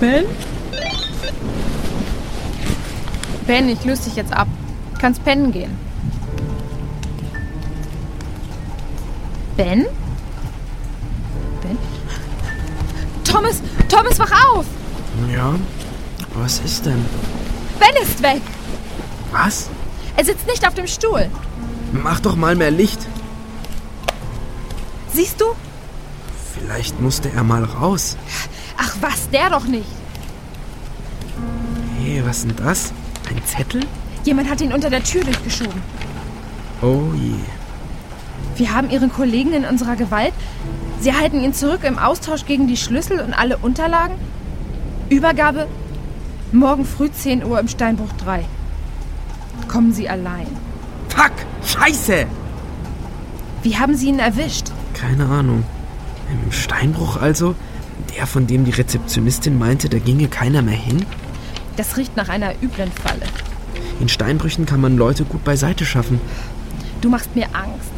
Ben? Ben, ich löse dich jetzt ab. Du kannst pennen gehen. Ben? Ben? Thomas, wach auf! Ja, was ist denn? Ben ist weg! Was? Er sitzt nicht auf dem Stuhl. Mach doch mal mehr Licht. Siehst du? Vielleicht musste er mal raus. Ach was, der doch nicht. Hey, was ist denn das? Ein Zettel? Jemand hat ihn unter der Tür durchgeschoben. Oh je. Wir haben Ihren Kollegen in unserer Gewalt. Sie halten ihn zurück im Austausch gegen die Schlüssel und alle Unterlagen. Übergabe morgen früh 10 Uhr im Steinbruch 3. Kommen Sie allein. Fuck! Scheiße! Wie haben Sie ihn erwischt? Keine Ahnung. Im Steinbruch also? Der, von dem die Rezeptionistin meinte, da ginge keiner mehr hin? Das riecht nach einer üblen Falle. In Steinbrüchen kann man Leute gut beiseite schaffen. Du machst mir Angst.